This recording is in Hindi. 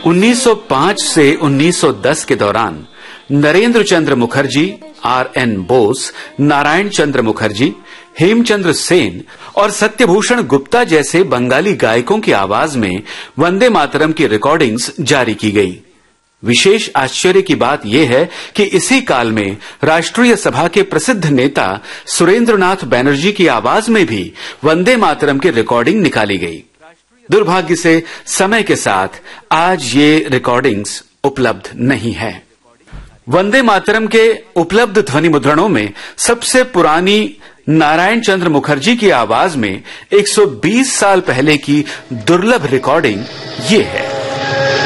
1905 से 1910 के दौरान नरेंद्र चंद्र मुखर्जी, R.N. बोस, नारायण चंद्र मुखर्जी, हेमचंद्र सेन और सत्यभूषण गुप्ता जैसे बंगाली गायकों की आवाज में वंदे मातरम की रिकॉर्डिंग्स जारी की गई। विशेष आश्चर्य की बात यह है कि इसी काल में राष्ट्रीय सभा के प्रसिद्ध नेता सुरेंद्रनाथ बैनर्जी की आवाज में भी वंदे मातरम की रिकॉर्डिंग निकाली गई। दुर्भाग्य से समय के साथ आज ये रिकॉर्डिंग्स उपलब्ध नहीं है। वंदे मातरम के उपलब्ध ध्वनि मुद्रणों में सबसे पुरानी नारायण चंद्र मुखर्जी की आवाज में 120 साल पहले की दुर्लभ रिकॉर्डिंग ये है।